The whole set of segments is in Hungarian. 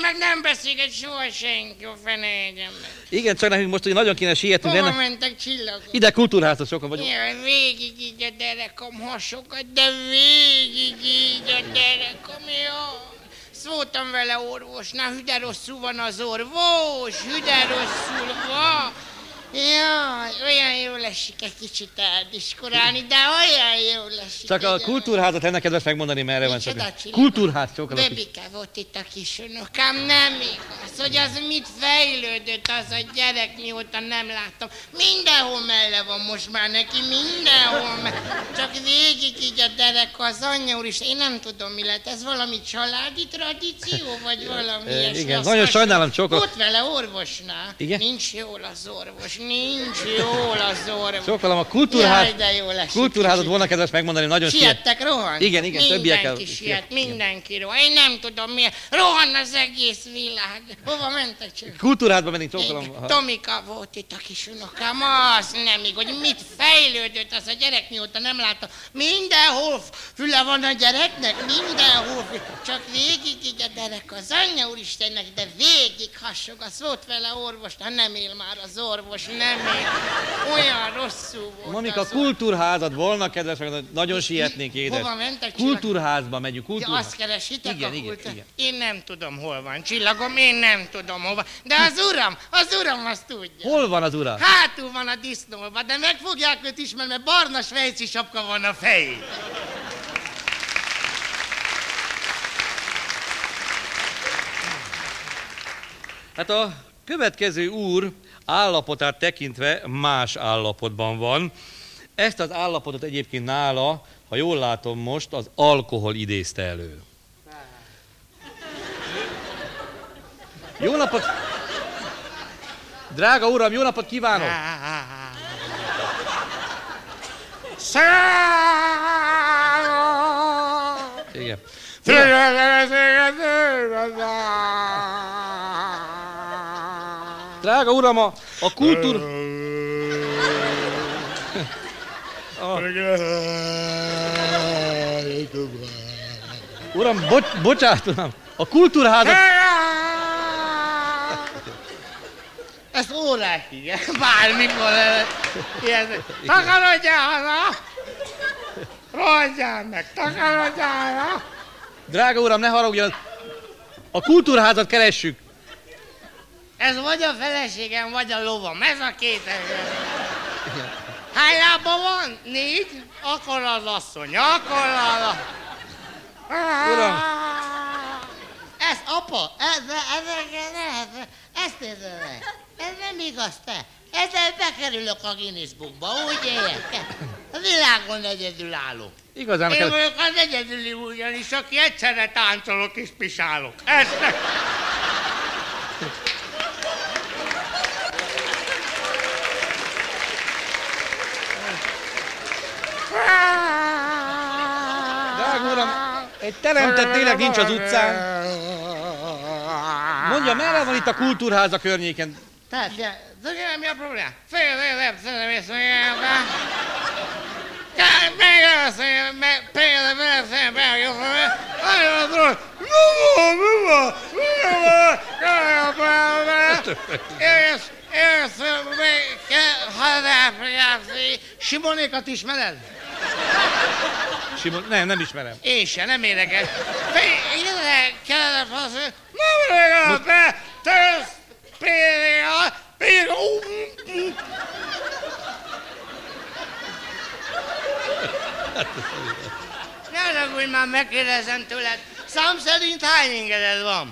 meg nem beszélget soha senki, a fene egyen meg. Igen, csak nekünk most ugye nagyon kéne sietnünk. Hova mentek csillagok? Ide kultúrházat sokan vagyunk. Jaj, végig így a derekam hasokat, de végig így a derekam, jaj. Szóltam vele orvosnál, hüde rosszul van az orvos, hüde rosszul van. Jaj, olyan jól esik egy kicsit eldiskurálni, de olyan jól esik. Csak a kultúrházat lenne kedves megmondani, merre van Micsoda csak. csillag? Kultúrház sokan. Bebike volt itt a kisunokám, nem igaz, hogy az mit fejlődött az a gyerek, mióta nem láttam. Mindenhol melle van most már neki, mindenhol csak végig így a derek az anyja úr is. Én nem tudom, mi lett, ez valami családi tradíció, vagy valami ilyesmi? Igen, nagyon sajnálom, Csóka. Ott vele orvosnál. Igen? Nincs jól az orvos, nincs jól az orvos. Csókolom, a kultúrház, Jaj, de jól esik kultúrházat kicsit. volna kedves megmondani, nagyon Siettek, rohan? Igen, többiekkel. Mindenki siet, mindenki rohan. Én nem tudom miért. Rohan az egész világ. Hova mentek csak? Kultúrházba mennénk, Csókolom. Tomika volt itt a kisunokám, az nem igaz, hogy mit fejlődött az a gyerek, mióta nem láttam. Mindenhol füle van a gyereknek, mindenhol. Csak végig így a derek az anyja úristennek, de végig hassog. Az volt vele orvos, nem él már az orvos, nem él. Olyan rosszul volt. Monika, az kultúrházat volna kedves megmondani, nagyon sietnénk, édes. Hova mentek? Kultúrházba megyünk, Ja, kultúrház. azt keresitek Igen, a igen, kultúr... igen. Én nem tudom, hol van csillagom, én nem tudom, hol van. De az uram azt tudja. Hol van az ura? Hátul van a disznóban, de meg fogják őt ismerni, mert barna svejci sapka van a fején. Hát a következő úr állapotát tekintve más állapotban van. Ezt az állapotot egyébként nála, ha jól látom most, az alkohol idézte elő. Jó napot! Drága uram, jó napot kívánok! Igen. Drága uram, a kultúr... Uram, bocsánat, uram, a kultúrházat... Ezt órákig, bármikor ilyen... Takarodjál haza! Rohadjál meg, takarodjál haza! Drága uram, ne haragudjon, a kultúrházat keressük. Ez vagy a feleségem, vagy a lovam, ez a két ember. Hány lába van? 4? Akkor az asszony, akkor az... Uram. Ez apa, ezt nézd meg. Ez nem igaz, te. Ezzel bekerülök a Guinness Bookba, úgy éljek. A világon egyedül állok. Igazán Én kell... vagyok az egyedüli ugyanis, aki egyszerre táncolok és pisálok. Ezt ne... Drága uram, egy teremtett lélek nincs az utcán. Mondja, merre van itt a kultúrház a környéken? Tehát, tudja, mi a probléma? Simonékat ismered? Simon, nem ismerem. Én se, nem érdekel. Ide kellene passzolni. Nem érdekel, be, tesz, például, ne ragudj már, megkérdezem tőled. Szám szerint hány ingeded van?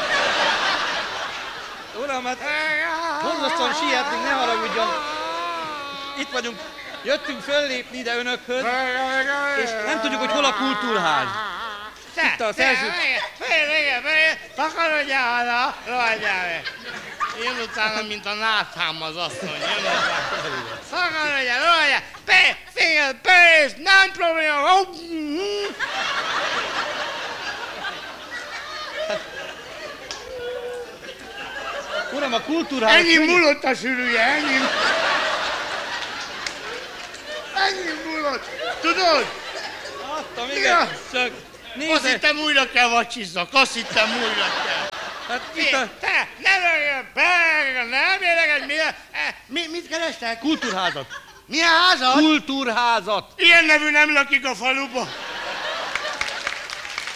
Uram, hát borzasztóan sietünk, ne haragudjon. Itt vagyunk, jöttünk föllépni ide önökhöz, és nem tudjuk, hogy hol a kultúrház. Itt a szerző... Takarodjál haza, rohadjál meg. Jön utána, mint a náthám az asszony. Jön utána. Takarodjál, rohadjál. Pénz, nem probléma. Uram, a kultúrház... Ennyi múlott a sűrűje, ennyi múlott. Tudod? Adtam, igen, csak Azt hittem újra kell vacsizzak, azt hittem újra kell. Hát itt a Te, ne lőjön be, nem érek, mit kerestek? kultúrházat. Milyen házat? Kultúrházat. Ilyen nevű nem lakik a faluba.